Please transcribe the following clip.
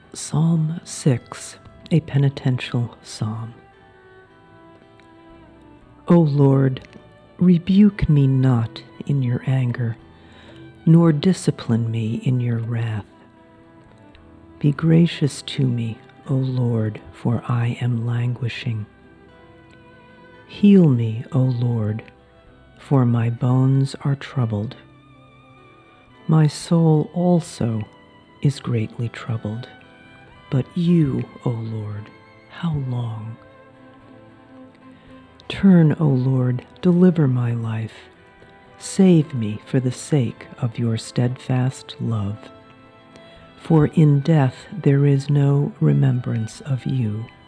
Psalm 6, a penitential psalm. O Lord, rebuke me not in your anger, nor discipline me in your wrath. Be gracious to me, O Lord, for I am languishing. Heal me, O Lord, for my bones are troubled. My soul also is greatly troubled. But you, O Lord, how long? Turn, O Lord, deliver my life. Save me for the sake of your steadfast love. For in death there is no remembrance of you.